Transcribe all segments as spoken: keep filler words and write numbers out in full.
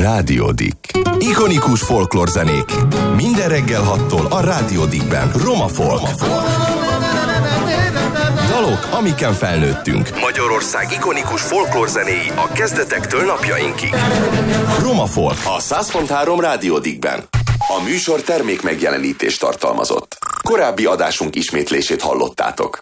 Rádió Dick. Ikonikus folklórzenék. Minden reggel hattól a Rádió Dickben. Roma Folk. Dalok, amiken felnőttünk. Magyarország ikonikus folklórzenéi a kezdetektől napjainkig. Roma Folk a száz pont három Rádió Dickben. A műsor termék megjelenítést tartalmazott. Korábbi adásunk ismétlését hallottátok.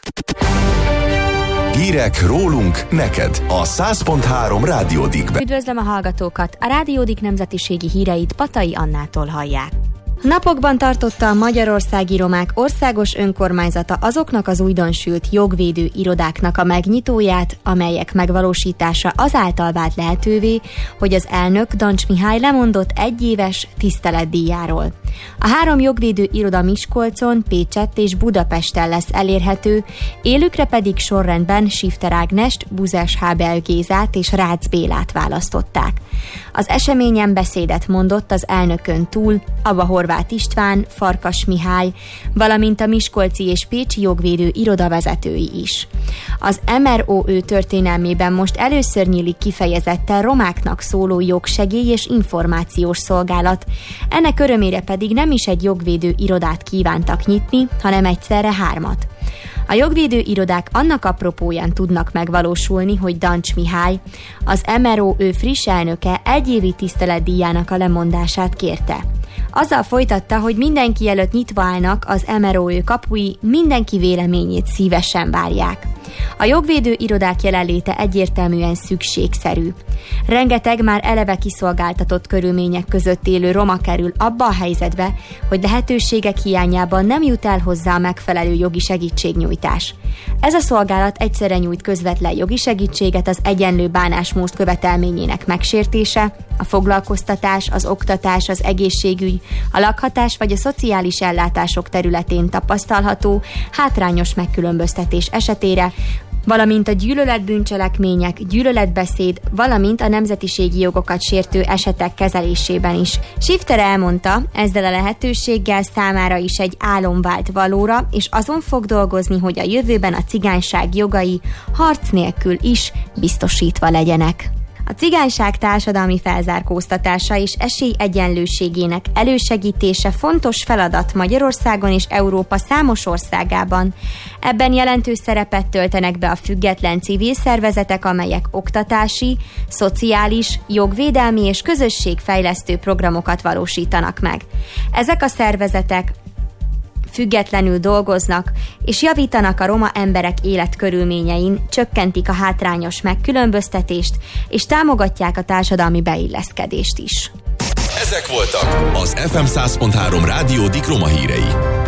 Hírek rólunk, neked a száz pont három Rádió Dickben. Üdvözlöm a hallgatókat! A Rádió Dick nemzetiségi híreit Patai Annától hallják. Napokban tartotta a Magyarországi Romák Országos Önkormányzata azoknak az újdonsült jogvédő irodáknak a megnyitóját, amelyek megvalósítása azáltal vált lehetővé, hogy az elnök Dancs Mihály lemondott egyéves tiszteletdíjáról. A három jogvédő iroda Miskolcon, Pécsett és Budapesten lesz elérhető, élükre pedig sorrendben Sifter Ágnest, Buzes Hábel Gézát és Rácz Bélát választották. Az eseményen beszédet mondott az elnökön túl Aba Horváth István, Farkas Mihály, valamint a miskolci és pécsi jogvédő iroda vezetői is. Az em er o ö történelmében most először nyílik kifejezetten romáknak szóló jogsegély és információs szolgálat, ennek örömére pedig nem is egy jogvédő irodát kívántak nyitni, hanem egyszerre hármat. A jogvédő irodák annak apropóján tudnak megvalósulni, hogy Dancs Mihály, az em er o ö friss elnöke egyévi tiszteletdíjának a lemondását kérte. Azzal folytatta, hogy mindenki előtt nyitva állnak az em er o ö kapui, mindenki véleményét szívesen várják. A jogvédő irodák jelenléte egyértelműen szükségszerű. Rengeteg már eleve kiszolgáltatott körülmények között élő roma kerül abba a helyzetbe, hogy lehetőségek hiányában nem jut el hozzá a megfelelő jogi segítségnyújtás. Ez a szolgálat egyszerre nyújt közvetlen jogi segítséget az egyenlő bánásmód követelményének megsértése, a foglalkoztatás, az oktatás, az egészségügy, a lakhatás vagy a szociális ellátások területén tapasztalható hátrányos megkülönböztetés esetére, valamint a gyűlöletbűncselekmények, gyűlöletbeszéd, valamint a nemzetiségi jogokat sértő esetek kezelésében is. Sifter elmondta, ezzel a lehetőséggel számára is egy álom vált valóra, és azon fog dolgozni, hogy a jövőben a cigányság jogai harc nélkül is biztosítva legyenek. A cigányság társadalmi felzárkóztatása és esélyegyenlőségének elősegítése fontos feladat Magyarországon és Európa számos országában. Ebben jelentős szerepet töltenek be a független civil szervezetek, amelyek oktatási, szociális, jogvédelmi és közösségfejlesztő programokat valósítanak meg. Ezek a szervezetek függetlenül dolgoznak, és javítanak a roma emberek életkörülményein, csökkentik a hátrányos megkülönböztetést, és támogatják a társadalmi beilleszkedést is. Ezek voltak az ef em száz pont három Rádió Dick roma hírei.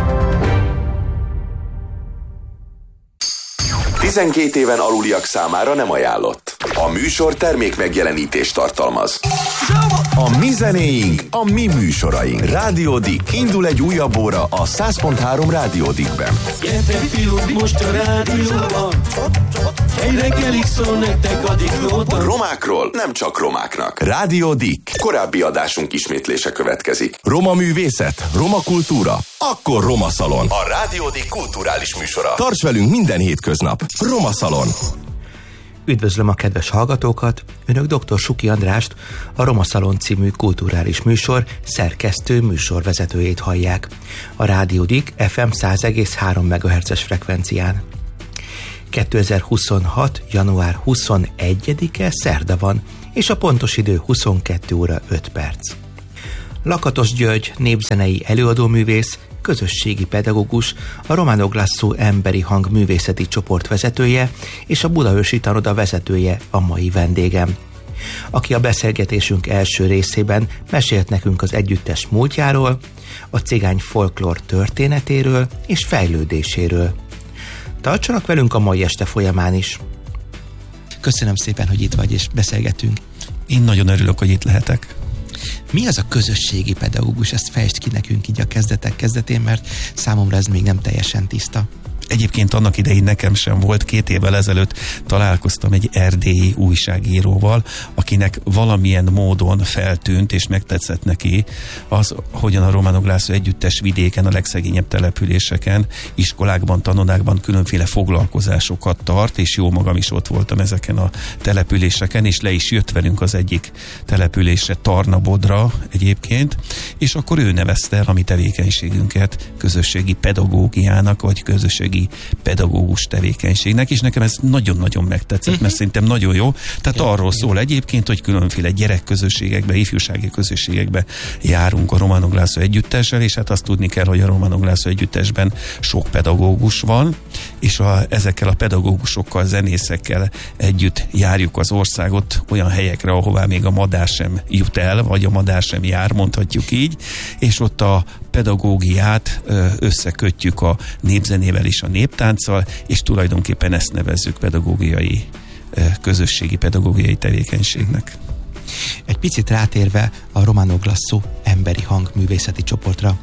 tizenkét éven aluliak számára nem ajánlott. A műsor termék megjelenítést tartalmaz. A mi zenéink, a mi műsoraink. Rádió Dick. Indul egy újabb óra a száz pont három Rádió Dickben. Gyertek fiúk, most a rádióban. Egy reggelig szól nektek a Dicknóta. Romákról nem csak romáknak. Rádió Dick. Korábbi adásunk ismétlése következik. Roma művészet, roma kultúra, akkor Roma Szalon. A Rádió Dick kulturális műsora. Tarts velünk minden hétköznap. Roma Szalon. Üdvözlöm a kedves hallgatókat! Önök dr. Suki Andrást, a Roma Szalon című kulturális műsor szerkesztő műsorvezetőjét hallják. A Rádió Dick ef em száz egész három megahertzes frekvencián. kétezer-huszonhat. január huszonegyedike szerda van, és a pontos idő huszonkettő óra öt perc. Lakatos György népzenei előadóművész, közösségi pedagógus, a Romano Glasso emberi hang művészeti csoport vezetője és a Budaörsi Tanoda vezetője a mai vendégem, aki a beszélgetésünk első részében mesélt nekünk az együttes múltjáról, a cigány folklór történetéről és fejlődéséről. Tartsanak velünk a mai este folyamán is! Köszönöm szépen, hogy itt vagy és beszélgetünk. Én nagyon örülök, hogy itt lehetek. Mi az a közösségi pedagógus? Ezt fejtsd ki nekünk így a kezdetek kezdetén, mert számomra ez még nem teljesen tiszta. egyébként annak idején nekem sem volt, két évvel ezelőtt találkoztam egy erdélyi újságíróval, akinek valamilyen módon feltűnt és megtetszett neki az, hogyan a Románok László Együttes vidéken, a legszegényebb településeken, iskolákban, tanodákban különféle foglalkozásokat tart, és jó magam is ott voltam ezeken a településeken, és le is jött velünk az egyik településre, Tarnabodra egyébként, és akkor ő nevezte el a mi tevékenységünket közösségi pedagógiának, vagy közösségi pedagógus tevékenységnek, és nekem ez nagyon-nagyon megtetszett, uh-huh. mert szerintem nagyon jó. Tehát ja, arról szól egyébként, hogy különféle gyerekközösségekbe, ifjúsági közösségekbe járunk a Románok László Együttessel, és hát azt tudni kell, hogy a Románok László Együttesben sok pedagógus van, és a, ezekkel a pedagógusokkal, zenészekkel együtt járjuk az országot olyan helyekre, ahová még a madár sem jut el, vagy a madár sem jár, mondhatjuk így, és ott a pedagógiát összekötjük a népzenével és a néptánccal, és tulajdonképpen ezt nevezzük pedagógiai, közösségi pedagógiai tevékenységnek. Egy picit rátérve a Romano Glasso emberi hangművészeti csoportra.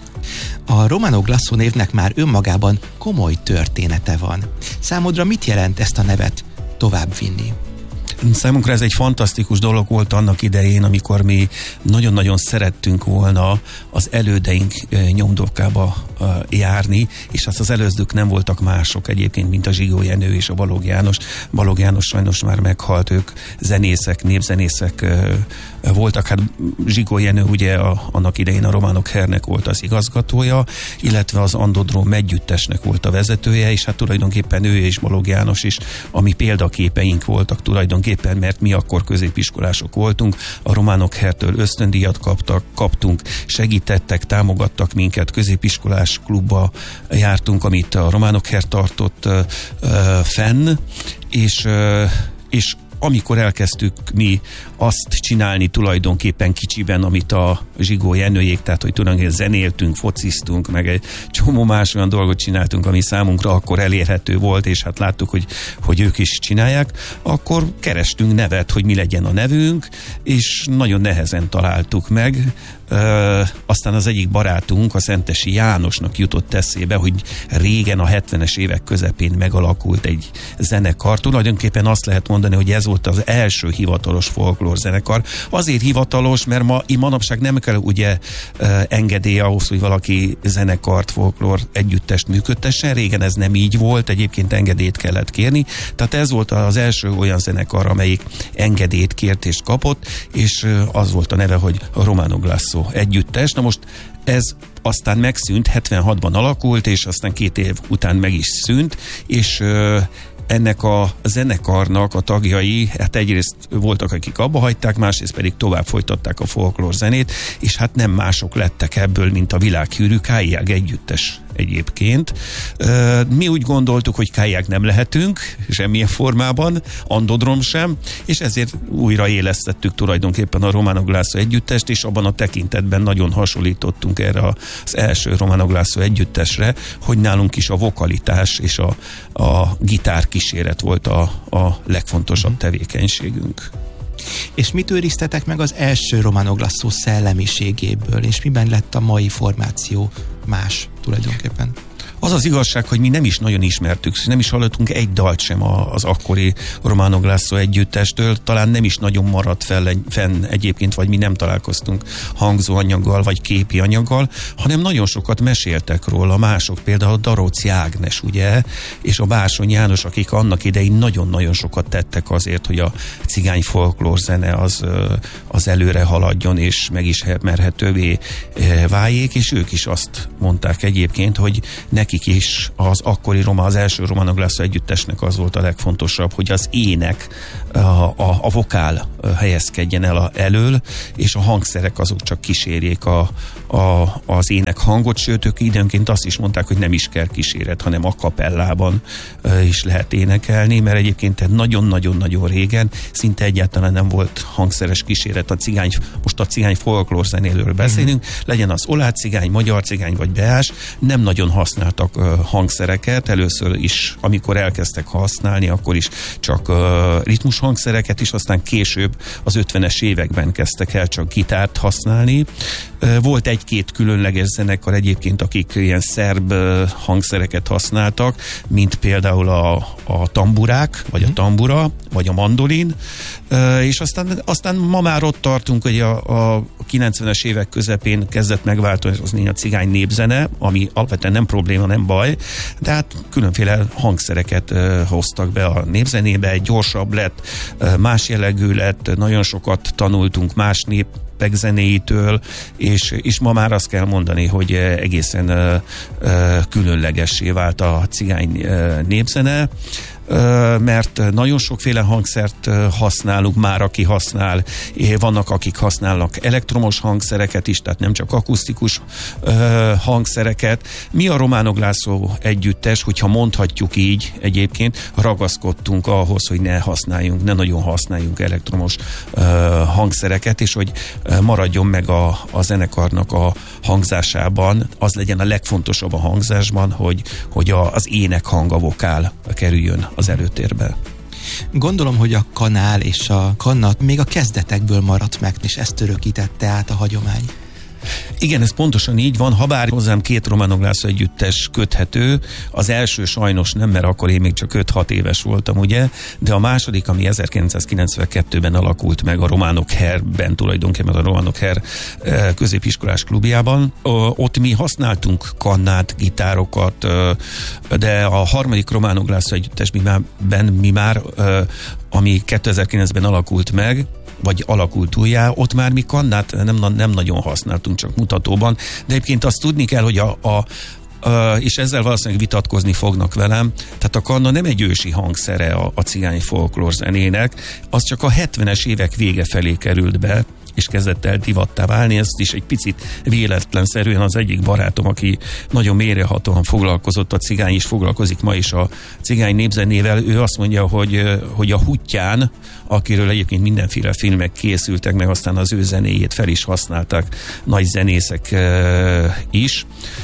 A Romano Glasso névnek már önmagában komoly története van. Számodra mit jelent ezt a nevet továbbvinni? Számunkra ez egy fantasztikus dolog volt annak idején, amikor mi nagyon-nagyon szerettünk volna az elődeink nyomdokába járni, és hát az előzők nem voltak mások egyébként, mint a Zsigó Jenő és a Balogh János. Balogh János sajnos már meghalt, ők zenészek, népzenészek voltak. Hát Zsigó Jenő ugye a, annak idején a Románok Hernek volt az igazgatója, illetve az Andodróm együttesnek volt a vezetője, és hát tulajdonképpen ő és Balogh János is, ami példaképeink voltak tulajdonképpen, mert mi akkor középiskolások voltunk, a Románok Hertől ösztöndíjat kaptak, kaptunk, segítettek, támogattak minket, középiskolás klubba jártunk, amit a Románok Her tartott uh, uh, fenn, és, uh, és amikor elkezdtük mi azt csinálni tulajdonképpen kicsiben, amit a Zsigó Jenőjék, tehát hogy tulajdonképpen zenéltünk, fociztunk, meg egy csomó más olyan dolgot csináltunk, ami számunkra akkor elérhető volt, és hát láttuk, hogy, hogy ők is csinálják, akkor kerestünk nevet, hogy mi legyen a nevünk, és nagyon nehezen találtuk meg. Ö, aztán az egyik barátunk, a Szentesi Jánosnak jutott eszébe, hogy régen a hetvenes évek közepén megalakult egy zenekar. Tulajdonképpen azt lehet mondani, hogy ez volt az első hivatalos folklór zenekar. Azért hivatalos, mert ma manapság nem kell ugye uh, engedély ahhoz, hogy valaki zenekart, folklór együttest működtessen. Régen ez nem így volt, egyébként engedélyt kellett kérni. Tehát ez volt az első olyan zenekar, amelyik engedélyt kért és kapott, és uh, az volt a neve, hogy a Romano Glasso Együttes. Na most ez aztán megszűnt, hetvenhatban alakult, és aztán két év után meg is szűnt, és uh, ennek a zenekarnak a tagjai, hát egyrészt voltak, akik abba hagyták, másrészt pedig tovább folytatták a folklór zenét, és hát nem mások lettek ebből, mint a világhírű Kályág Együttes egyébként. Mi úgy gondoltuk, hogy Kályág nem lehetünk, semmilyen formában, Andodróm sem, és ezért újra élesztettük tulajdonképpen a Romano Glasso Együttest, és abban a tekintetben nagyon hasonlítottunk erre az első Romano Glasso Együttesre, hogy nálunk is a vokalitás és a, a gitár kíséret volt a, a legfontosabb tevékenységünk. És mit őriztetek meg az első Romano Glasso szellemiségéből, és miben lett a mai formáció más tulajdonképpen? Az az igazság, hogy mi nem is nagyon ismertük, nem is hallottunk egy dalt sem az akkori Romano Glasso Együttestől, talán nem is nagyon maradt fel, fenn egyébként, vagy mi nem találkoztunk hangzóanyaggal, vagy képi anyaggal, hanem nagyon sokat meséltek róla mások, például Daróczi Ágnes, ugye, és a Bársony János, akik annak idején nagyon-nagyon sokat tettek azért, hogy a cigány folklórzene az, az előre haladjon, és megismerhetővé váljék, és ők is azt mondták egyébként, hogy nekik is az akkori Roma, az első Romano Glasso Együttesnek az volt a legfontosabb, hogy az ének, a, a, a vokál helyezkedjen el a, elől, és a hangszerek azok csak kísérjék a, a, az ének hangot, sőt, ők időnként azt is mondták, hogy nem is kell kíséret, hanem a kapellában is lehet énekelni, mert egyébként nagyon-nagyon-nagyon régen szinte egyáltalán nem volt hangszeres kíséret a cigány, most a cigány folklór zenéről beszélünk, mm. legyen az oláh cigány, magyar cigány vagy beás, nem nagyon használt használtak uh, hangszereket, először is, amikor elkezdtek használni, akkor is csak uh, ritmus hangszereket is, aztán később az ötvenes években kezdtek el csak gitárt használni. Uh, volt egy-két különleges zenekar egyébként, akik ilyen szerb uh, hangszereket használtak, mint például a, a tamburák, vagy a tambura, vagy a mandolin, uh, és aztán, aztán ma már ott tartunk, hogy a, a kilencvenes évek közepén kezdett megváltozni a cigány népzene, ami alapvetően nem probléma, nem baj, de hát különféle hangszereket uh, hoztak be a népzenébe, gyorsabb lett, uh, más jellegű lett, nagyon sokat tanultunk más nép zenéitől, és, és ma már azt kell mondani, hogy egészen uh, uh, különlegessé vált a cigány uh, népzene, mert nagyon sokféle hangszert használunk már, aki használ, vannak akik használnak elektromos hangszereket is, tehát nem csak akusztikus hangszereket. Mi a Románok László együttes, hogyha mondhatjuk így egyébként, ragaszkodtunk ahhoz, hogy ne használjunk, ne nagyon használjunk elektromos hangszereket, és hogy maradjon meg a, a zenekarnak a hangzásában, az legyen a legfontosabb a hangzásban, hogy, hogy a, az énekhang, a vokál kerüljön az előtérbe. Gondolom, hogy a kanál és a kannat még a kezdetekből maradt meg, és ezt örökítette át a hagyomány. Igen, ez pontosan így van, habár hozzám két Románok László együttes köthető, az első sajnos nem, mert akkor én még csak öt-hat éves voltam, ugye, de a második, ami ezerkilencszázkilencvenkettőben alakult meg a Románok Herben, tulajdonképpen a Románok Her középiskolás klubjában, ott mi használtunk kannát, gitárokat, de a harmadik Románok László együttes mi már, ben, mi már ami kétezer-kilencben alakult meg, vagy alakult újjá, ott már mi kannát nem, nem nagyon használtunk, csak mutatóban, de egyébként azt tudni kell, hogy a, a Uh, és ezzel valószínűleg vitatkozni fognak velem. Tehát a kanna nem egy ősi hangszere a, a cigány folklór zenének, az csak a hetvenes évek vége felé került be, és kezdett el divattá válni. Ezt is egy picit véletlenszerűen az egyik barátom, aki nagyon mélyrehatóan foglalkozott a cigány, és foglalkozik ma is a cigány népzenével, ő azt mondja, hogy, hogy a Huttyán, akiről egyébként mindenféle filmek készültek, meg aztán az ő zenéjét fel is használták nagy zenészek uh, is,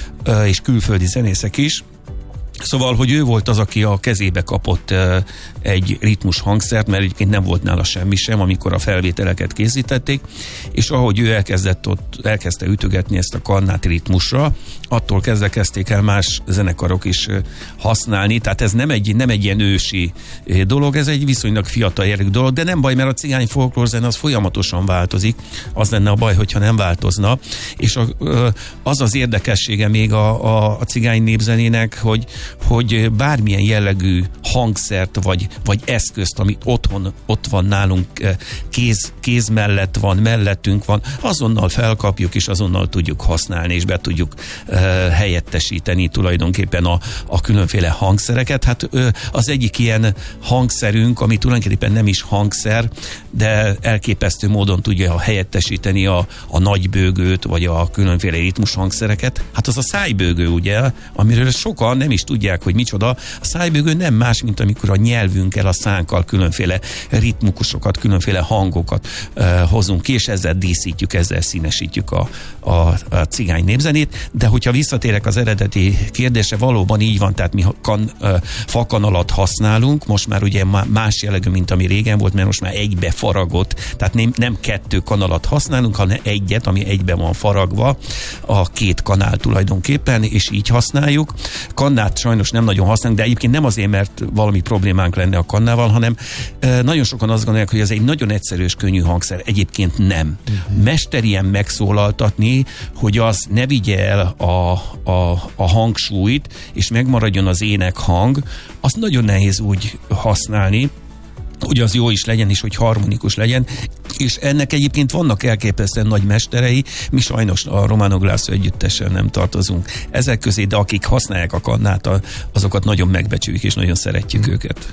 és külföldi zenészek is. Szóval, hogy ő volt az, aki a kezébe kapott uh, egy ritmus hangszert, mert egyébként nem volt nála semmi sem, amikor a felvételeket készítették, és ahogy ő elkezdett ott, elkezdte ütögetni ezt a kannát ritmusra, attól kezdve kezdték el más zenekarok is uh, használni, tehát ez nem egy, nem egy ilyen ősi uh, dolog, ez egy viszonylag fiatal jellegű dolog, de nem baj, mert a cigány folklórzene az folyamatosan változik, az lenne a baj, hogyha nem változna, és a, uh, az az érdekessége még a, a, a cigány népzenének, hogy hogy bármilyen jellegű hangszert vagy, vagy eszközt, amit otthon ott van nálunk, kéz, kéz mellett van, mellettünk van, azonnal felkapjuk, és azonnal tudjuk használni, és be tudjuk uh, helyettesíteni tulajdonképpen a, a különféle hangszereket. Hát uh, az egyik ilyen hangszerünk, ami tulajdonképpen nem is hangszer, de elképesztő módon tudja helyettesíteni a, a nagybőgőt, vagy a különféle ritmus hangszereket. Hát az a szájbőgő, ugye, amiről sokan nem is tudják, hogy micsoda. A szájbőgő nem más, mint amikor a nyelvünkkel, a szánkkal különféle ritmusokat, különféle hangokat uh, hozunk ki, és ezzel díszítjük, ezzel színesítjük a, a, a cigány népzenét. De hogyha visszatérek az eredeti kérdésre, valóban így van, tehát mi kan, uh, fakanalat használunk, most már ugye más jellegű, mint ami régen volt, mert most már egybe faragott, tehát nem, nem kettő kanalat használunk, hanem egyet, ami egybe van faragva, a két kanál tulajdonképpen, és így használjuk. Kannát sajnos nem nagyon használunk, de egyébként nem azért, mert valami problémánk lenne a kannával, hanem e, nagyon sokan azt gondolják, hogy ez egy nagyon egyszerű és könnyű hangszer. Egyébként nem. Uh-huh. Mesterien megszólaltatni, hogy az ne vigye el a, a, a hangsúlyt, és megmaradjon az énekhang, azt nagyon nehéz úgy használni, hogy az jó is legyen, és hogy harmonikus legyen, és ennek egyébként vannak elképesztően nagy mesterei, mi sajnos a Románok László együttessel nem tartozunk ezek közé, de akik használják a kannát, azokat nagyon megbecsüljük, és nagyon szeretjük mm. őket.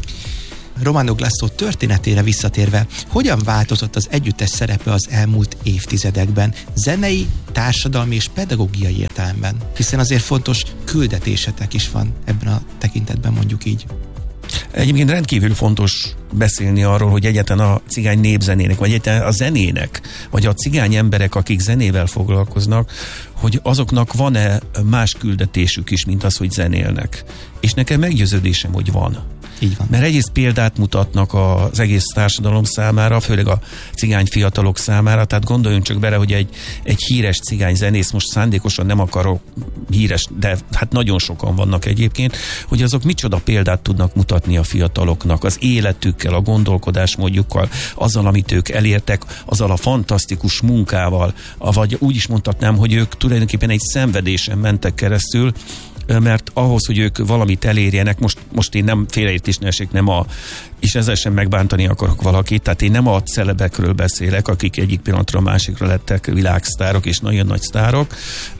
Románok László történetére visszatérve, hogyan változott az együttes szerepe az elmúlt évtizedekben, zenei, társadalmi és pedagógiai értelemben? Hiszen azért fontos küldetésetek is van ebben a tekintetben, mondjuk így. Egyébként rendkívül fontos beszélni arról, hogy egyáltalán a cigány népzenének, vagy egyáltalán a zenének, vagy a cigány emberek, akik zenével foglalkoznak, hogy azoknak van-e más küldetésük is, mint az, hogy zenélnek. És nekem meggyőződésem, hogy van. Így van. Mert egyrészt példát mutatnak az egész társadalom számára, főleg a cigány fiatalok számára, tehát gondoljunk csak bele, hogy egy, egy híres cigány zenész, most szándékosan nem akarok híres, de hát nagyon sokan vannak egyébként, hogy azok micsoda példát tudnak mutatni a fiataloknak, az életükkel, a gondolkodásmódjukkal, azzal, amit ők elértek, azzal a fantasztikus munkával, vagy úgy is mondhatnám, hogy ők tulajdonképpen egy szenvedésen mentek keresztül, mert ahhoz, hogy ők valamit elérjenek, most, most én nem félreértés ne esik, nem a, és ezzel sem megbántani akarok valakit, tehát én nem a celebekről beszélek, akik egyik pillanatra a másikra lettek világsztárok és nagyon nagy sztárok,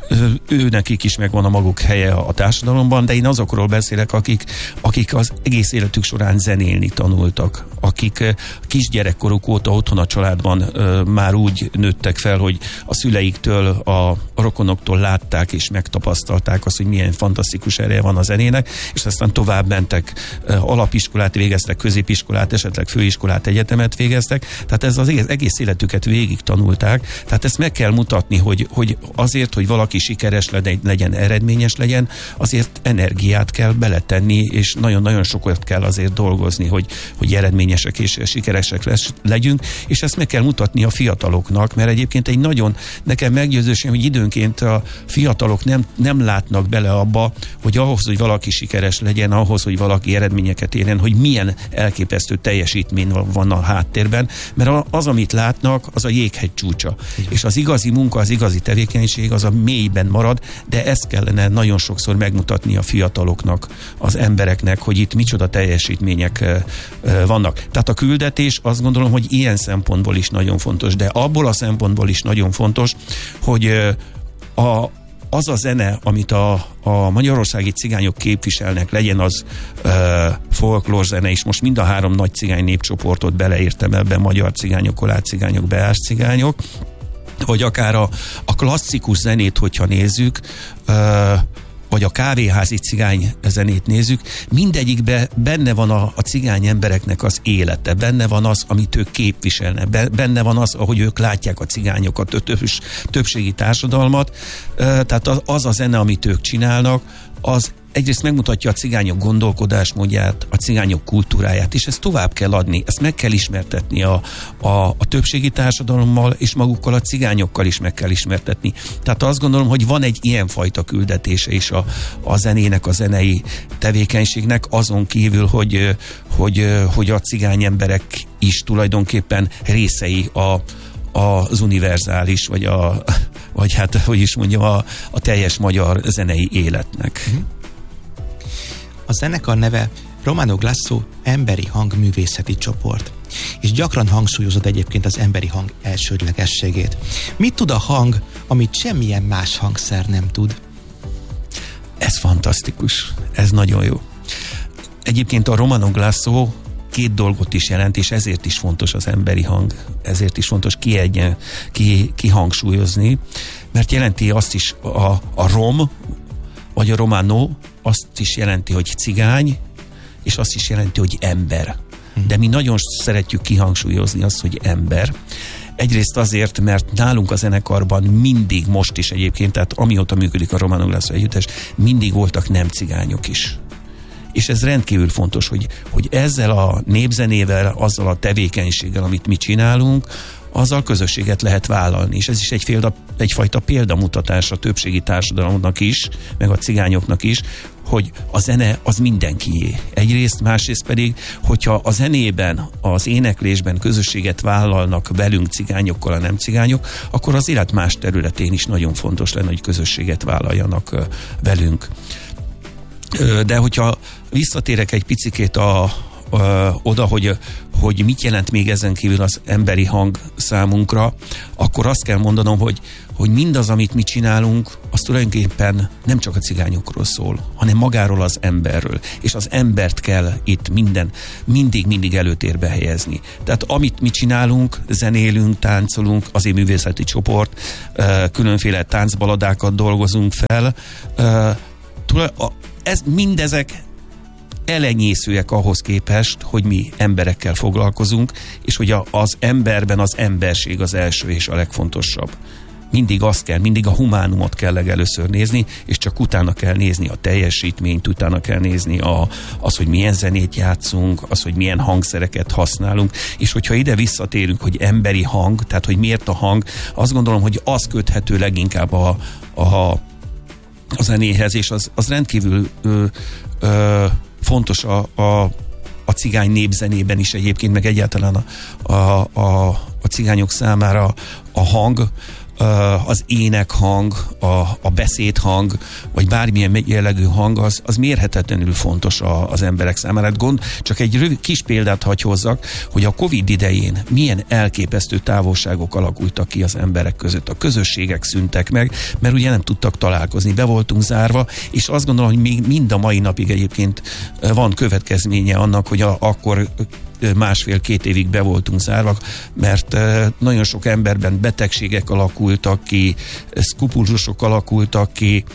ő nekik is megvan a maguk helye a társadalomban, de én azokról beszélek, akik, akik az egész életük során zenélni tanultak, akik kisgyerekkoruk óta otthon a családban uh, már úgy nőttek fel, hogy a szüleiktől, a, a rokonoktól látták és megtapasztalták azt, hogy milyen fantasztikus ereje van a zenének, és aztán tovább mentek, uh, alapiskolát végeztek, középiskolát, esetleg főiskolát, egyetemet végeztek, tehát ez az egész, egész életüket végig tanulták, tehát ezt meg kell mutatni, hogy, hogy azért, hogy valaki sikeres legyen, eredményes legyen, azért energiát kell beletenni, és nagyon-nagyon sokat kell azért dolgozni, hogy, hogy eredményesek és sikeresek legyünk, és ezt meg kell mutatni a fiataloknak, mert egyébként egy nagyon, nekem meggyőzőség, hogy időnként a fiatalok nem, nem látnak bele abba, hogy ahhoz, hogy valaki sikeres legyen, ahhoz, hogy valaki eredményeket érjen, hogy milyen elképesztő teljesítmény van a háttérben, mert az, amit látnak, az a jéghegy csúcsa. És az igazi munka, az igazi tevékenység, az a mélyben marad, de ezt kellene nagyon sokszor megmutatni a fiataloknak, az embereknek, hogy itt micsoda teljesítmények vannak. Tehát a küldetés azt gondolom, hogy ilyen szempontból is nagyon fontos, de abból a szempontból is nagyon fontos, hogy a az a zene, amit a, a magyarországi cigányok képviselnek, legyen az uh, folklórzene, és most mind a három nagy cigány népcsoportot beleértem ebben, magyar cigányok, kolács cigányok, beás cigányok, vagy akár a, a klasszikus zenét, hogyha nézzük, uh, vagy a kávéházi cigány zenét nézzük, mindegyikben benne van a, a cigány embereknek az élete, benne van az, amit ők képviselnek, benne van az, ahogy ők látják a cigányokat, a többs, többségi társadalmat, tehát az, az a zene, amit ők csinálnak, az egyrészt megmutatja a cigányok gondolkodásmódját, a cigányok kultúráját, és ezt tovább kell adni, ezt meg kell ismertetni a, a, a többségi társadalommal, és magukkal a cigányokkal is meg kell ismertetni. Tehát azt gondolom, hogy van egy ilyenfajta küldetése is a, a zenének, a zenei tevékenységnek, azon kívül, hogy, hogy, hogy a cigány emberek is tulajdonképpen részei a, a, az univerzális, vagy, a, vagy hát, hogy is mondjam, a, a teljes magyar zenei életnek. Mm-hmm. A zenekar neve Romano Glasso emberi hangművészeti csoport, és gyakran hangsúlyozod egyébként az emberi hang elsődlegességét. Mit tud a hang, amit semmilyen más hangszer nem tud? Ez fantasztikus, ez nagyon jó. Egyébként a Romano Glasso két dolgot is jelent, és ezért is fontos az emberi hang, ezért is fontos kiegyen, ki, kihangsúlyozni, mert jelenti azt is a, a rom, vagy a romano, azt is jelenti, hogy cigány, és azt is jelenti, hogy ember. De mi nagyon szeretjük kihangsúlyozni azt, hogy ember. Egyrészt azért, mert nálunk a zenekarban mindig, most is egyébként, tehát amióta működik a Romano Glasso együttes, mindig voltak nem cigányok is. És ez rendkívül fontos, hogy, hogy ezzel a népzenével, azzal a tevékenységgel, amit mi csinálunk, azzal közösséget lehet vállalni. És ez is egy példa, egyfajta példamutatás a többségi társadalomnak is, meg a cigányoknak is, hogy a zene az mindenkié. Egyrészt, másrészt pedig, hogyha a zenében, az éneklésben közösséget vállalnak velünk cigányokkal, a nem cigányok, akkor az élet más területén is nagyon fontos lenne, hogy közösséget vállaljanak velünk. De hogyha visszatérek egy picikét a, a, oda, hogy, hogy mit jelent még ezen kívül az emberi hang számunkra, akkor azt kell mondanom, hogy, hogy mindaz, amit mi csinálunk, az tulajdonképpen nem csak a cigányokról szól, hanem magáról az emberről. És az embert kell itt minden, mindig-mindig előtérbe helyezni. Tehát amit mi csinálunk, zenélünk, táncolunk, azért művészeti csoport, különféle táncbaladákat dolgozunk fel, ez mindezek elenyészőek ahhoz képest, hogy mi emberekkel foglalkozunk, és hogy a, az emberben az emberség az első és a legfontosabb. Mindig azt kell, mindig a humánumot kell legelőször nézni, és csak utána kell nézni a teljesítményt, utána kell nézni a, az, hogy milyen zenét játszunk, az, hogy milyen hangszereket használunk, és hogyha ide visszatérünk, hogy emberi hang, tehát hogy miért a hang, azt gondolom, hogy az köthető leginkább a, a, a zenéhez, és az, az rendkívül ö, ö, fontos a, a, a cigány népzenében is egyébként, meg egyáltalán a, a, a, a cigányok számára a hang, az énekhang, a, a beszédhang, vagy bármilyen jellegű hang, az, az mérhetetlenül fontos a, az emberek számára. Hát gond, csak egy rövid, kis példát hagy hozzak, hogy a Covid idején milyen elképesztő távolságok alakultak ki az emberek között. A közösségek szűntek meg, mert ugye nem tudtak találkozni, be voltunk zárva, és azt gondolom, hogy még mind a mai napig egyébként van következménye annak, hogy a, akkor másfél-két évig be voltunk zárva, mert nagyon sok emberben betegségek alakultak ki, szkupulzusok alakultak ki,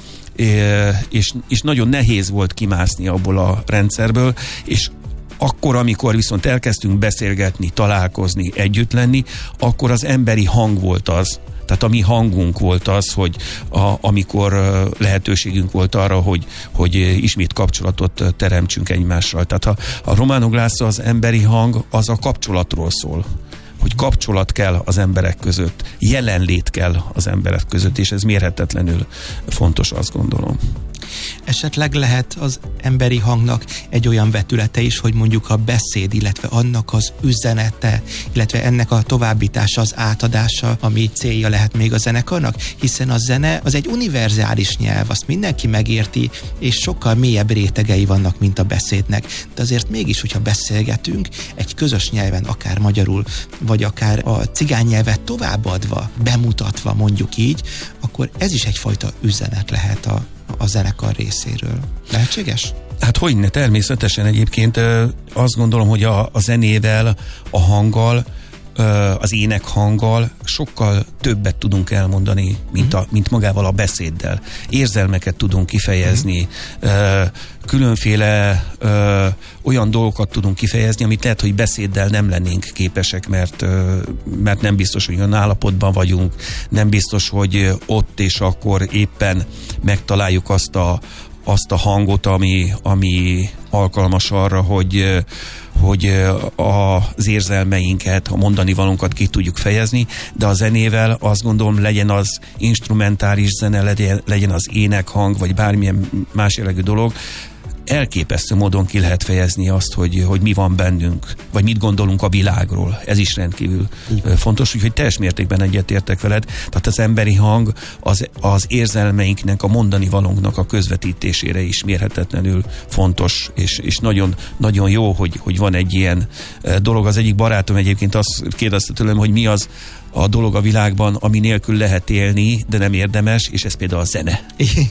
és, és nagyon nehéz volt kimászni abból a rendszerből, és akkor, amikor viszont elkezdtünk beszélgetni, találkozni, együtt lenni, akkor az emberi hang volt az, tehát a mi hangunk volt az, hogy a, amikor lehetőségünk volt arra, hogy, hogy ismét kapcsolatot teremtsünk egymással. Tehát a, a Romano Glasso, az emberi hang, az a kapcsolatról szól. Hogy kapcsolat kell az emberek között, jelenlét kell az emberek között, és ez mérhetetlenül fontos, azt gondolom. Esetleg lehet az emberi hangnak egy olyan vetülete is, hogy mondjuk a beszéd, illetve annak az üzenete, illetve ennek a továbbítása, az átadása, ami célja lehet még a zenekarnak, hiszen a zene az egy univerzális nyelv, azt mindenki megérti, és sokkal mélyebb rétegei vannak, mint a beszédnek. De azért mégis, hogyha beszélgetünk egy közös nyelven, akár magyarul, vagy akár a cigány nyelvet továbbadva, bemutatva, mondjuk így, akkor ez is egyfajta üzenet lehet a a zenekar részéről. Lehetséges? Hát hogyne, természetesen egyébként azt gondolom, hogy a, a zenével, a hanggal, az énekhanggal sokkal többet tudunk elmondani, mint, a, mint magával a beszéddel. Érzelmeket tudunk kifejezni, különféle ö, olyan dolgokat tudunk kifejezni, amit lehet, hogy beszéddel nem lennénk képesek, mert, ö, mert nem biztos, hogy olyan állapotban vagyunk, nem biztos, hogy ott és akkor éppen megtaláljuk azt a, azt a hangot, ami, ami alkalmas arra, hogy hogy az érzelmeinket, a mondani valónkat ki tudjuk fejezni, de a zenével azt gondolom, legyen az instrumentális zene, legyen, legyen az énekhang, vagy bármilyen más jellegű dolog, elképesztő módon ki lehet fejezni azt, hogy, hogy mi van bennünk, vagy mit gondolunk a világról. Ez is rendkívül Igen. fontos, úgyhogy teljes mértékben egyetértek veled. Tehát az emberi hang az, az érzelmeinknek, a mondani valónknak a közvetítésére is mérhetetlenül fontos, és, és nagyon, nagyon jó, hogy, hogy van egy ilyen dolog. Az egyik barátom egyébként azt kérdezte tőlem, hogy mi az a dolog a világban, ami nélkül lehet élni, de nem érdemes, és ez például a zene.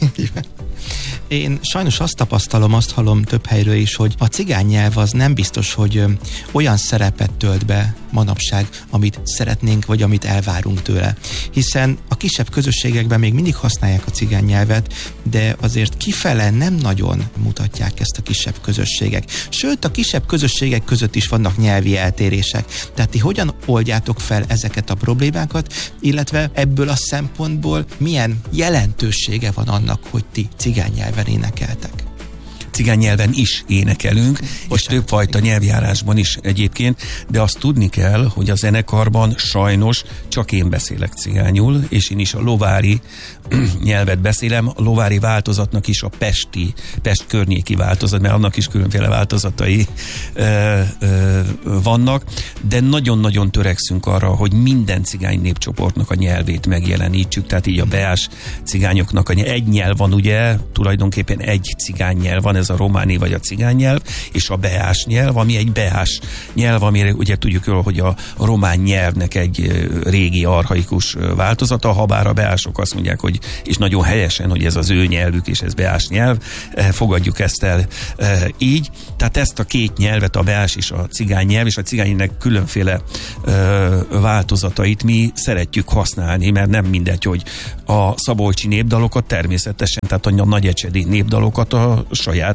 Én sajnos azt tapasztalom, azt hallom több helyről is, hogy a cigány nyelv az nem biztos, hogy olyan szerepet tölt be manapság, amit szeretnénk, vagy amit elvárunk tőle. Hiszen a kisebb közösségekben még mindig használják a cigány nyelvet, de azért kifele nem nagyon mutatják ezt a kisebb közösségek. Sőt, a kisebb közösségek között is vannak nyelvi eltérések. Tehát ti hogyan oldjátok fel ezeket a problémákat, illetve ebből a szempontból milyen jelentősége van annak, hogy ti cigány nyelven énekeltek? Cigány nyelven is énekelünk, Bocsánat. és többfajta nyelvjárásban is egyébként, de azt tudni kell, hogy a zenekarban sajnos csak én beszélek cigányul, és én is a lovári nyelvet beszélem. A lovári változatnak is a pesti, Pest környéki változat, mert annak is különféle változatai ö, ö, vannak, de nagyon-nagyon törekszünk arra, hogy minden cigány népcsoportnak a nyelvét megjelenítsük, tehát így a beás cigányoknak a nyelv. Egy nyelv van, ugye, tulajdonképpen egy cigány nyelv van, ez a románi vagy a cigány nyelv, és a beás nyelv, ami egy beás nyelv, amire ugye tudjuk jól, hogy a román nyelvnek egy régi archaikus változata, habár a beások azt mondják, hogy és nagyon helyesen, hogy ez az ő nyelvük, és ez beás nyelv, fogadjuk ezt el így. Tehát ezt a két nyelvet, a beás és a cigány nyelv, és a cigánynek különféle változatait mi szeretjük használni, mert nem mindegy, hogy a szabolcsi népdalokat természetesen, tehát a nagyecsedi népdalokat a saját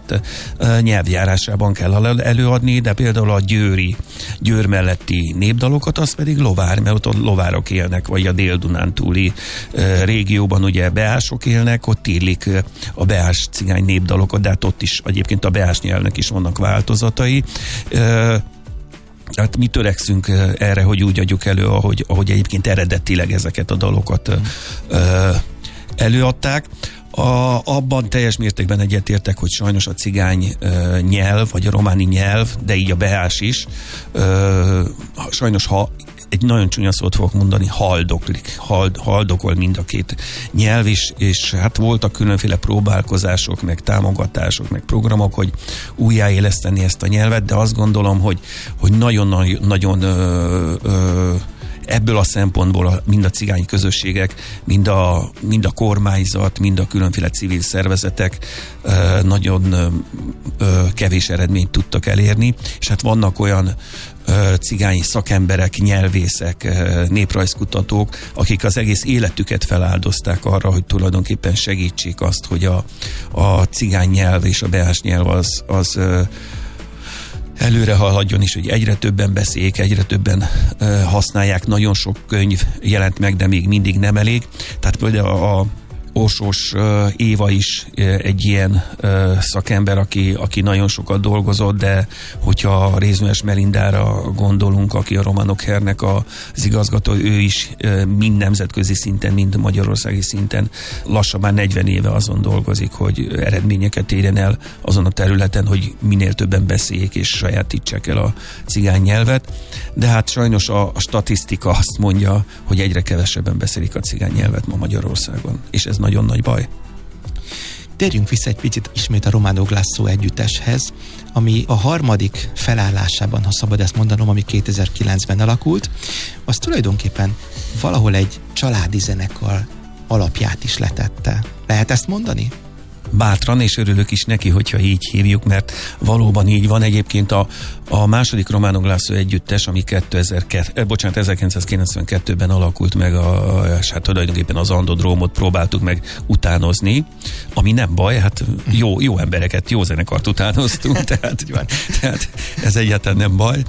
saját uh, nyelvjárásában kell előadni, de például a győri, Győr melletti népdalokat, az pedig lovár, mert ott lovárok élnek, vagy a Dél-Dunántúli uh, régióban ugye beások élnek, ott illik uh, a beás cigány népdalokat, de hát ott is egyébként a beás nyelvnek is vannak változatai. Uh, Hát mi törekszünk erre, hogy úgy adjuk elő, ahogy, ahogy egyébként eredetileg ezeket a dalokat mm. ö, előadták. A, abban teljes mértékben egyetértek, hogy sajnos a cigány ö, nyelv, vagy a románi nyelv, de így a beás is, ö, sajnos ha egy nagyon csúnya szót fogok mondani, haldoklik, hald, haldokol mind a két nyelv is, és hát voltak különféle próbálkozások, meg támogatások, meg programok, hogy újjáéleszteni ezt a nyelvet, de azt gondolom, hogy, hogy nagyon-nagyon ö, ö, ebből a szempontból a, mind a cigány közösségek, mind a, mind a kormányzat, mind a különféle civil szervezetek ö, nagyon ö, ö, kevés eredményt tudtak elérni, és hát vannak olyan ö, cigány szakemberek, nyelvészek, ö, néprajzkutatók, akik az egész életüket feláldozták arra, hogy tulajdonképpen segítsék azt, hogy a, a cigány nyelv és a beás nyelv az, az ö, előre haladjon is, hogy egyre többen beszéljék, egyre többen uh, használják. Nagyon sok könyv jelent meg, de még mindig nem elég. Tehát például a, a Orsós uh, Éva is uh, egy ilyen uh, szakember, aki, aki nagyon sokat dolgozott, de hogyha Rézműves Melindára gondolunk, aki a Románok Hernek az igazgató, ő is uh, mind nemzetközi szinten, mind magyarországi szinten lassan már negyven éve azon dolgozik, hogy eredményeket érjen el azon a területen, hogy minél többen beszéljék és sajátítsák el a cigány nyelvet. De hát sajnos a, a statisztika azt mondja, hogy egyre kevesebben beszélik a cigány nyelvet ma Magyarországon. És ez nagyon nagy baj. Térjünk vissza egy picit ismét a Romano Glasso együtteshez, ami a harmadik felállásában, ha szabad ezt mondanom, ami kétezer-kilencben alakult, az tulajdonképpen valahol egy családi zenekar alapját is letette. Lehet ezt mondani? Bátran, és örülök is neki, hogyha így hívjuk, mert valóban így van. Egyébként a, a második Romano Glasso együttes, ami kétezer-kettő, eh, bocsánat, ezerkilencszázkilencvenkettőben alakult meg, a, a, hát tulajdonképpen az Andodrómot próbáltuk meg utánozni, ami nem baj, hát jó, jó embereket, jó zenekart utánoztunk, tehát, tehát ez egyáltalán nem baj.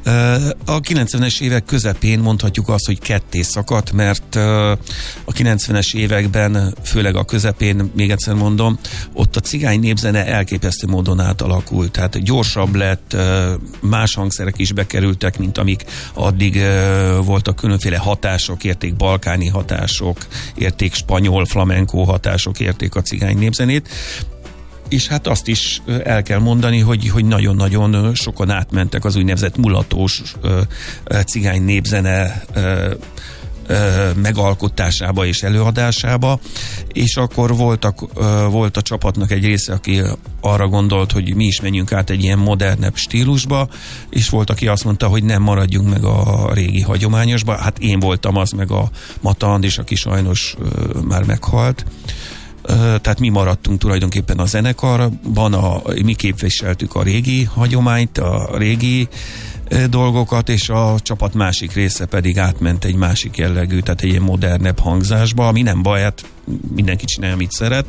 A kilencvenes évek közepén mondhatjuk azt, hogy ketté szakadt, mert a kilencvenes években, főleg a közepén, még egyszer mondom, ott a cigány népzene elképesztő módon átalakult. Tehát gyorsabb lett, más hangszerek is bekerültek, mint amik addig voltak, különféle hatások, érték balkáni hatások, érték spanyol, flamenco hatások, érték a cigány népzenét. És hát azt is el kell mondani, hogy, hogy nagyon-nagyon sokan átmentek az úgynevezett mulatós ö, cigány népzene ö, ö, megalkotásába és előadásába, és akkor voltak, ö, volt a csapatnak egy része, aki arra gondolt, hogy mi is menjünk át egy ilyen modernebb stílusba, és volt, aki azt mondta, hogy nem maradjunk meg a régi hagyományosba. Hát én voltam az, meg a Mata Andris, aki sajnos ö, már meghalt. Tehát mi maradtunk tulajdonképpen a zenekarban, a, mi képviseltük a régi hagyományt, a régi dolgokat, és a csapat másik része pedig átment egy másik jellegű, tehát egy ilyen modernebb hangzásba, ami nem baj, hát mindenki csinálja, amit szeret.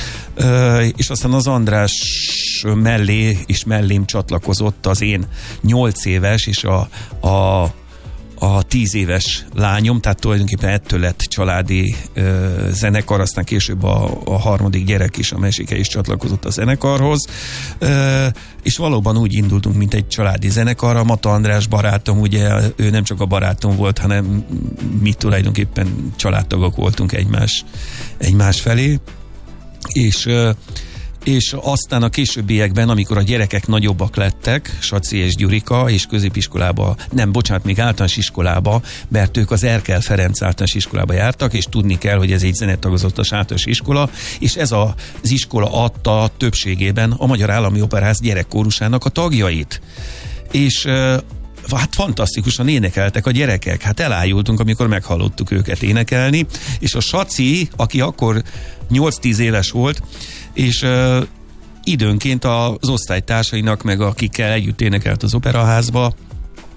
És aztán az András mellé és mellém csatlakozott az én nyolc éves és a, a a tíz éves lányom, tehát tulajdonképpen ettől lett családi ö, zenekar, aztán később a, a harmadik gyerek is, a Mesike is csatlakozott a zenekarhoz, ö, és valóban úgy indultunk, mint egy családi zenekar. A Mata András barátom, ugye ő nem csak a barátom volt, hanem mi tulajdonképpen családtagok voltunk egymás, egymás felé, és ö, és aztán a későbbiekben, amikor a gyerekek nagyobbak lettek, Saci és Gyurika, és középiskolába, nem, bocsánat, még általános iskolába, mert ők az Erkel Ferenc általános iskolába jártak, és tudni kell, hogy ez egy zenetagozatos általános iskola, és ez a, az iskola adta többségében a Magyar Állami Operász gyerekkórusának a tagjait. És hát fantasztikusan énekeltek a gyerekek. Hát elájultunk, amikor meghallottuk őket énekelni, és a Saci, aki akkor nyolc-tíz éves volt, és uh, időnként az osztálytársainak, meg akikkel együtt énekelt az operaházba,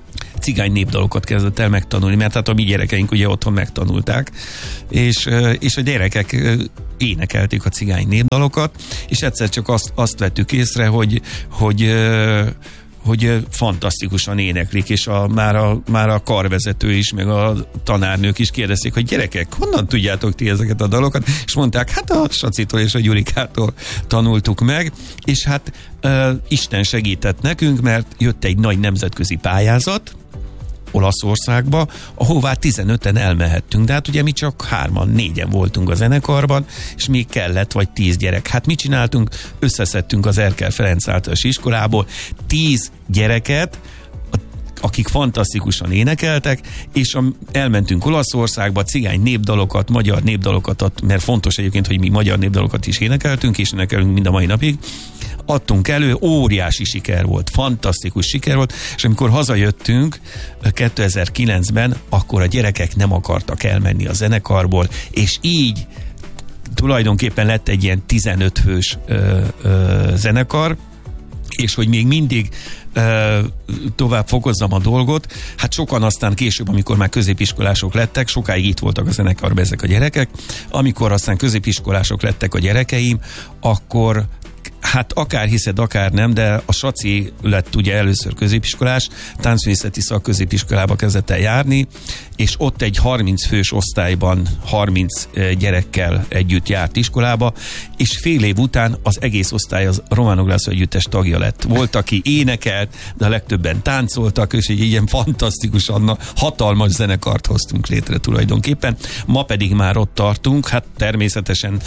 cigány népdalokat kezdett el megtanulni, mert hát a mi gyerekeink ugye otthon megtanulták, és, és a gyerekek énekelték a cigány népdalokat, és egyszer csak azt, azt vettük észre, hogy, hogy hogy fantasztikusan éneklik, és a, már, a, már a karvezető is, meg a tanárnők is kérdezték, hogy gyerekek, honnan tudjátok ti ezeket a dalokat? És mondták, hát a Sacitól és a Gyurikától tanultuk meg, és hát uh, Isten segített nekünk, mert jött egy nagy nemzetközi pályázat Olaszországba, ahová tizenöten elmehettünk, de hát ugye mi csak hárman, négyen voltunk a zenekarban, és még kellett vagy tíz gyerek. Hát mit csináltunk? Összeszedtünk az Erkel Ferenc általános iskolából tíz gyereket, akik fantasztikusan énekeltek, és a, elmentünk Olaszországba, cigány népdalokat, magyar népdalokat, mert fontos egyébként, hogy mi magyar népdalokat is énekeltünk, és énekelünk mind a mai napig, adtunk elő, óriási siker volt, fantasztikus siker volt, és amikor hazajöttünk kétezer-kilencben, akkor a gyerekek nem akartak elmenni a zenekarból, és így tulajdonképpen lett egy ilyen tizenöt fős ö, ö, zenekar, és hogy még mindig uh, tovább fokozzam a dolgot, hát sokan aztán később, amikor már középiskolások lettek, sokáig itt voltak a zenekarban ezek a gyerekek, amikor aztán középiskolások lettek a gyerekeim, akkor hát akár hiszed, akár nem, de a Saci lett ugye először középiskolás, táncművészeti szakközépiskolába kezdett el járni, és ott egy harminc fős osztályban harminc gyerekkel együtt járt iskolába, és fél év után az egész osztály az Románok László Együttes tagja lett. Volt, aki énekelt, de a legtöbben táncoltak, és egy ilyen fantasztikusan hatalmas zenekart hoztunk létre tulajdonképpen. Ma pedig már ott tartunk, hát természetesen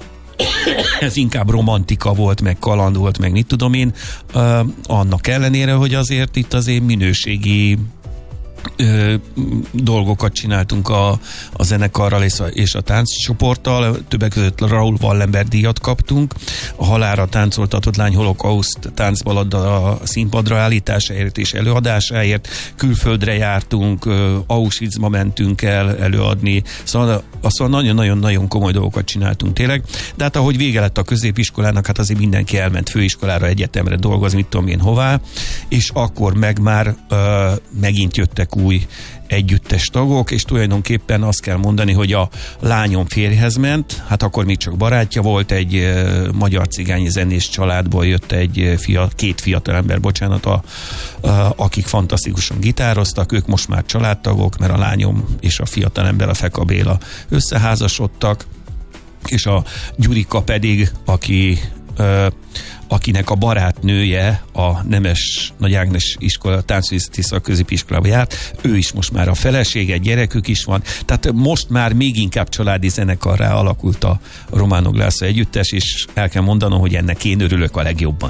ez inkább romantika volt, meg kaland volt, meg mit tudom én, uh, annak ellenére, hogy azért itt azért minőségi ö, dolgokat csináltunk a, a zenekarral és a, és a tánccsoporttal, többek között Raúl Wallenberg díjat kaptunk, a Halálra táncoltatott lány holokauszt táncbalada a színpadra állításáért és előadásáért, külföldre jártunk, Auschwitzba mentünk el előadni, szóval, szóval nagyon-nagyon-nagyon komoly dolgokat csináltunk tényleg, de hát ahogy vége lett a középiskolának, hát azért mindenki elment főiskolára, egyetemre dolgozni, mit tudom én hová, és akkor meg már ö, megint jöttek új együttes tagok, és tulajdonképpen azt kell mondani, hogy a lányom férjhez ment, hát akkor még csak barátja volt, egy uh, magyar cigányi zenés családból jött egy fia, két fiatal ember, bocsánat, a, uh, akik fantasztikusan gitároztak, ők most már családtagok, mert a lányom és a fiatal ember, a Feka Béla összeházasodtak, és a Gyurika pedig, aki uh, akinek a barátnője a Nemes Nagy Ágnes iskola, táncművészeti szakközépiskolába járt, ő is most már a felesége, gyerekük is van, tehát most már még inkább családi zenekarrá alakult a Románok László Együttes, és el kell mondanom, hogy ennek én örülök a legjobban.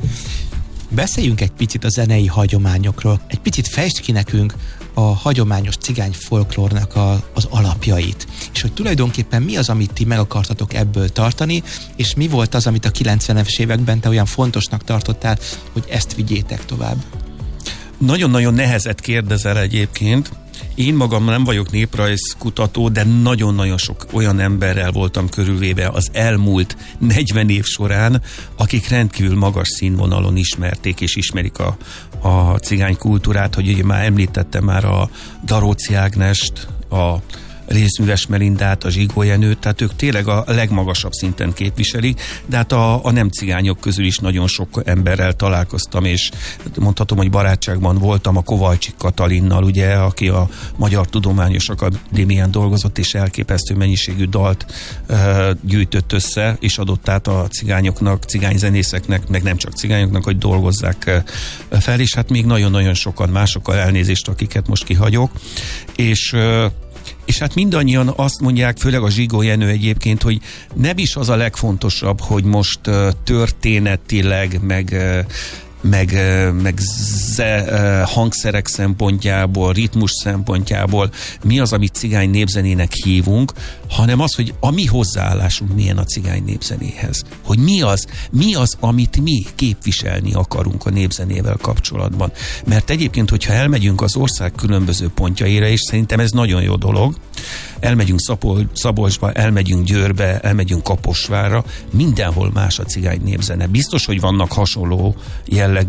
Beszéljünk egy picit a zenei hagyományokról. Egy picit fejtsd ki nekünk a hagyományos cigány folklórnak a, az alapjait. És hogy tulajdonképpen mi az, amit ti meg akartatok ebből tartani, és mi volt az, amit a kilencvenes években te olyan fontosnak tartottál, hogy ezt vigyétek tovább? Nagyon-nagyon nehezet kérdezel egyébként. Én magam nem vagyok néprajzkutató, de nagyon-nagyon sok olyan emberrel voltam körülvéve az elmúlt negyven év során, akik rendkívül magas színvonalon ismerték és ismerik a, a cigány kultúrát, hogy ugye már említettem már a Daróczi Ágnest, a Részműves Melindát, a Zsigó Jenőt, tehát ők tényleg a legmagasabb szinten képviselik, de hát a, a nem cigányok közül is nagyon sok emberrel találkoztam, és mondhatom, hogy barátságban voltam a Kovalcsik Katalinnal, ugye, aki a Magyar Tudományos Akadémián dolgozott, és elképesztő mennyiségű dalt uh, gyűjtött össze, és adott át a cigányoknak, cigányzenészeknek, meg nem csak cigányoknak, hogy dolgozzák uh, fel, és hát még nagyon-nagyon sokan másokkal, elnézést, akiket most kihagyok, és uh, És hát mindannyian azt mondják, főleg a Zsigó Jenő egyébként, hogy nem is az a legfontosabb, hogy most uh, történetileg, meg, uh, meg, uh, meg ze, uh, hangszerek szempontjából, ritmus szempontjából mi az, amit cigány népzenének hívunk, hanem az, hogy a mi hozzáállásunk milyen a cigány népzenéhez. Hogy mi az, mi az, amit mi képviselni akarunk a népzenével kapcsolatban. Mert egyébként, hogyha elmegyünk az ország különböző pontjaira, és szerintem ez nagyon jó dolog, elmegyünk Szabol- Szabolcsba, elmegyünk Győrbe, elmegyünk Kaposvárra, mindenhol más a cigány népzene. Biztos, hogy vannak hasonló jellegű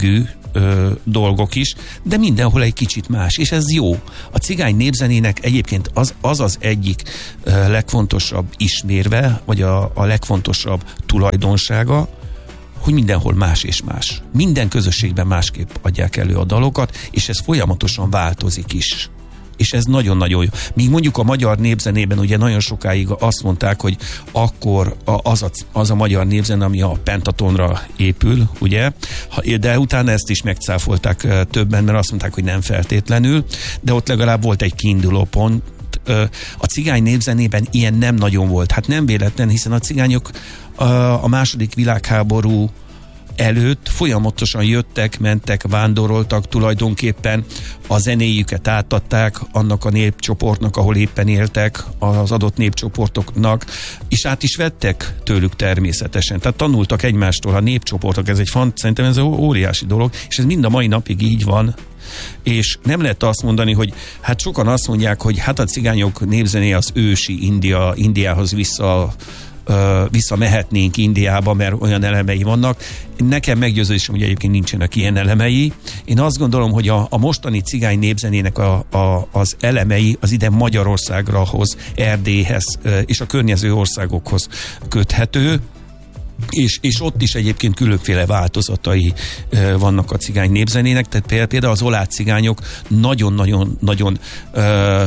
ö, dolgok is, de mindenhol egy kicsit más, és ez jó. A cigány népzenének egyébként az az, az egyik ö, legfontosabb ismérve, vagy a, a legfontosabb tulajdonsága, hogy mindenhol más és más. Minden közösségben másképp adják elő a dalokat, és ez folyamatosan változik is. És ez nagyon-nagyon jó. Míg mondjuk a magyar népzenében ugye nagyon sokáig azt mondták, hogy akkor az a, az a magyar népzene, ami a pentatonra épül, ugye, de utána ezt is megcáfolták többen, mert azt mondták, hogy nem feltétlenül, de ott legalább volt egy kiinduló pont. A cigány népzenében ilyen nem nagyon volt. Hát nem véletlen, hiszen a cigányok a második világháború előtt folyamatosan jöttek, mentek, vándoroltak, tulajdonképpen a zenéjüket átadták annak a népcsoportnak, ahol éppen éltek, az adott népcsoportoknak, és át is vettek tőlük természetesen. Tehát tanultak egymástól a népcsoportok, ez egy fant, szerintem ez egy óriási dolog, és ez mind a mai napig így van, és nem lehet azt mondani, hogy hát sokan azt mondják, hogy hát a cigányok népzené az ősi India, Indiához vissza visszamehetnénk Indiába, mert olyan elemei vannak. Nekem meggyőződésem, hogy egyébként nincsenek ilyen elemei. Én azt gondolom, hogy a, a mostani cigány népzenének a, a, az elemei az ide Magyarországrahoz, Erdélyhez és a környező országokhoz köthető, És, és ott is egyébként különféle változatai e, vannak a cigány népzenének, tehát például az oláh cigányok nagyon-nagyon-nagyon e,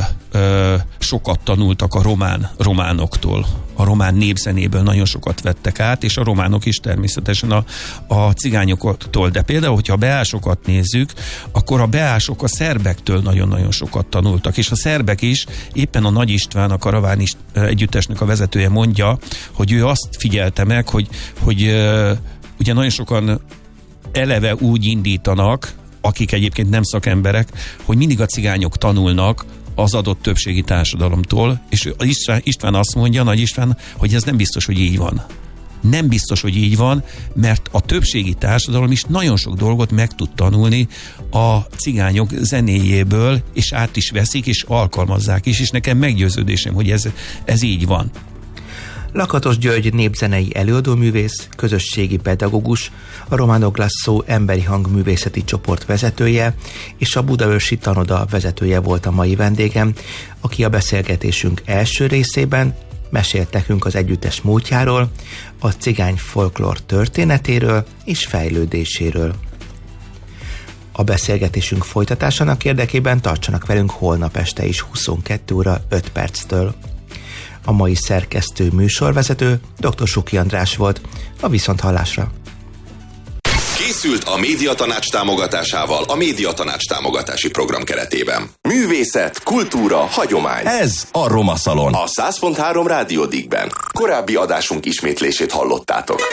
e, sokat tanultak a román románoktól, a román népzenéből nagyon sokat vettek át, és a románok is természetesen a, a cigányoktól, de például, hogyha a beásokat nézzük, akkor a beások a szerbektől nagyon-nagyon sokat tanultak, és a szerbek is, éppen a Nagy István, a Karaván is, együttesnek a vezetője mondja, hogy ő azt figyelte meg, hogy hogy uh, ugye nagyon sokan eleve úgy indítanak, akik egyébként nem szakemberek, hogy mindig a cigányok tanulnak az adott többségi társadalomtól, és István, István azt mondja, Nagy István, hogy ez nem biztos, hogy így van. Nem biztos, hogy így van, mert a többségi társadalom is nagyon sok dolgot meg tud tanulni a cigányok zenéjéből, és át is veszik, és alkalmazzák is, és nekem meggyőződésem, hogy ez, ez így van. Lakatos György népzenei előadóművész, közösségi pedagógus, a Romano Glasso emberi hangművészeti csoport vezetője és a Budaörsi Tanoda vezetője volt a mai vendégem, aki a beszélgetésünk első részében mesélt nekünk az együttes múltjáról, a cigány folklór történetéről és fejlődéséről. A beszélgetésünk folytatásának érdekében tartsanak velünk holnap este is huszonkettő óra öt perctől. A mai szerkesztő műsorvezető dr. Suki András volt. A viszonthallásra. Készült a Médiatanács támogatásával a Médiatanács támogatási program keretében. Művészet, kultúra, hagyomány. Ez a Roma Szalon. A száz pont három Rádió Digben. Korábbi adásunk ismétlését hallottátok.